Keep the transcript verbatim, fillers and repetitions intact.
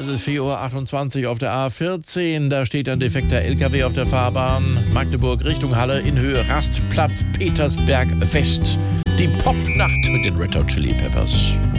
ist vier Uhr achtundzwanzig auf der A vierzehn. Da steht ein defekter L K W auf der Fahrbahn. Magdeburg Richtung Halle in Höhe Rastplatz Petersberg West. Die Popnacht mit den Red Hot Chili Peppers.